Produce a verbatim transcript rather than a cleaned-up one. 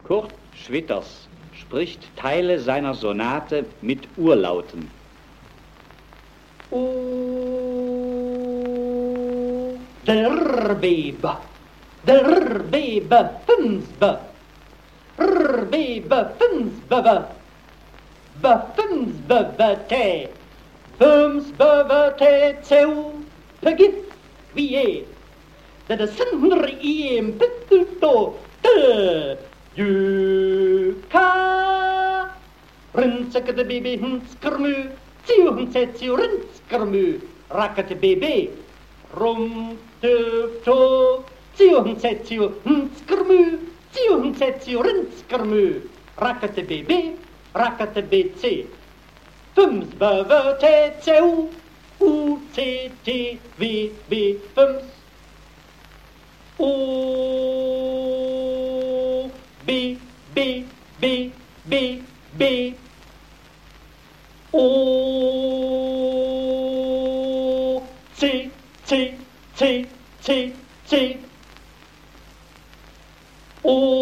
Kurt Schwitters spricht Teile seiner Sonate mit Urlauten. O, der Bebe, der Bebe, Fünfbe, der Bebe, Fünfbe, Be, Fünfbe, Te, Fünfbe, Te, Zeu, Pegif, Wie, de de Sindri, Iem, Pittuto, Te, Juka, Rintzeke de Baby, Hinskermu, Ziu, Hinsetziu, Rintzkermu, Rakkete Baby, Rum, Tufto, Ziu, Hinsetziu, Hinskermu, Ziu, Hinsetziu, Rintzkermu, Rakkete Baby, Rakkete B C, Fünf, Beve, Te, Zeu, U, C, T, W, B, Fünf, O, B, B, B, B, B, O, C, C, C, C, C, O,